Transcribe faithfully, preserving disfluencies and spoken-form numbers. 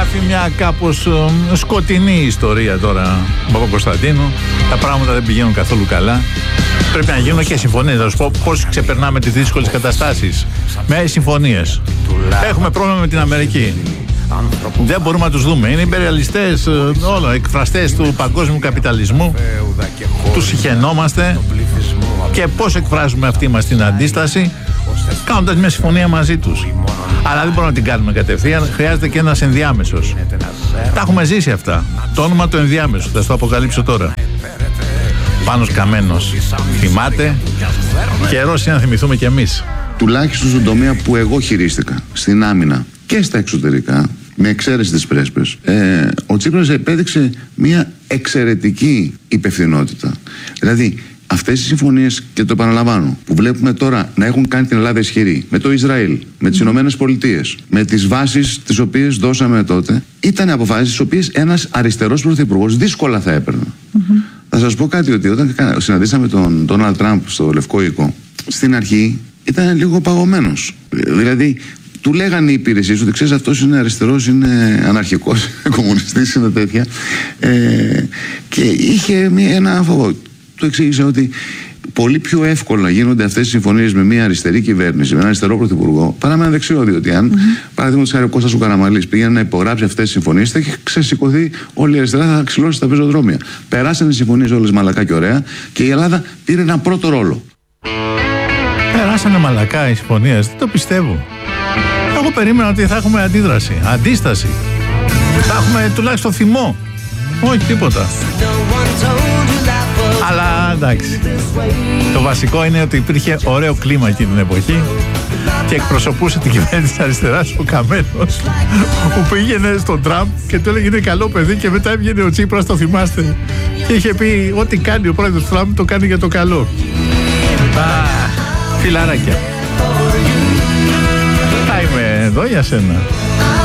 περιγράφει μια κάπως ε, σκοτεινή ιστορία τώρα του Παπακοσταντίνου. Τα πράγματα δεν πηγαίνουν καθόλου καλά. Πρέπει να γίνουν και συμφωνίες. Θα σου πω πώς ξεπερνάμε τις δύσκολες καταστάσεις. Με συμφωνίες. Έχουμε πρόβλημα με την Αμερική. Δεν μπορούμε να τους δούμε. Είναι υπεριαλιστές, όλα, εκφραστές του παγκόσμιου καπιταλισμού. Τους συχαινόμαστε. Και πώς εκφράζουμε αυτή μας την αντίσταση? Κάνοντας μια συμφωνία μαζί τους. Αλλά δεν μπορούμε να την κάνουμε κατευθείαν. Χρειάζεται και ένας ενδιάμεσος. Τα έχουμε ζήσει αυτά. Το όνομα του ενδιάμεσου. Θα σου το αποκαλύψω τώρα. Πάνος Καμένος. Θυμάται. Καιρός είναι να θυμηθούμε κι εμείς. Τουλάχιστον στον τομέα που εγώ χειρίστηκα, στην άμυνα και στα εξωτερικά, με εξαίρεση τις πρέσπες, ε, ο Τσίπρας επέδειξε μια εξαιρετική υπευθυνότητα. Δηλαδή, αυτές οι συμφωνίες, και το επαναλαμβάνω, που βλέπουμε τώρα να έχουν κάνει την Ελλάδα ισχυρή, με το Ισραήλ, με τις Ηνωμένες Πολιτείες, με τις βάσεις τις οποίες δώσαμε τότε, ήταν αποφάσεις τις οποίες ένας αριστερός πρωθυπουργός δύσκολα θα έπαιρνε. Mm-hmm. Θα σας πω κάτι, ότι όταν συναντήσαμε τον Ντόναλντ Τραμπ στο Λευκό Οίκο, στην αρχή ήταν λίγο παγωμένος. Δηλαδή, του λέγανε οι υπηρεσίες ότι ξέρεις, αυτός είναι αριστερός, είναι αναρχικός, είναι κομμουνιστής, είναι τέτοια. Ε, και είχε μία, ένα φόβο. Του εξήγησε ότι πολύ πιο εύκολα γίνονται αυτές οι συμφωνίες με μια αριστερή κυβέρνηση, με έναν αριστερό πρωθυπουργό, παρά με ένα δεξιό. Διότι αν, mm-hmm. παραδείγματος χάρη, ο Κώστας ο Καραμανλής πήγαινε να υπογράψει αυτές τις συμφωνίες, θα είχε ξεσηκωθεί όλη η αριστερά, θα ξυλώσει τα πεζοδρόμια. Περάσανε οι συμφωνίες όλες μαλακά και ωραία και η Ελλάδα πήρε έναν πρώτο ρόλο. Περάσανε μαλακά οι συμφωνίες, δεν το πιστεύω. Εγώ περίμενα ότι θα έχουμε αντίδραση, αντίσταση. Θα έχουμε τουλάχιστον θυμό. Όχι τίποτα. Αλλά εντάξει. Το βασικό είναι ότι υπήρχε ωραίο κλίμα εκείνη την εποχή και εκπροσωπούσε την κυβέρνηση της αριστεράς ο Καμένος, που πήγαινε στον Τραμπ και του έλεγε είναι καλό παιδί, και μετά έβγαινε ο Τσίπρας, το θυμάστε, και είχε πει ό,τι κάνει ο πρόεδρος Τραμπ το κάνει για το καλό. Α, φιλαράκια. Θα είμαι εδώ για σένα.